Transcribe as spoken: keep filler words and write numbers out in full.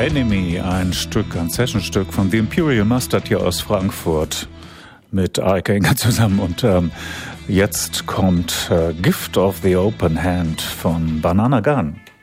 Enemy, ein Stück, ein Sessionstück von The Imperial Mustard hier aus Frankfurt mit Eike Enger zusammen. Und ähm, jetzt kommt äh, Gift of the Open Hand von Banana Gun.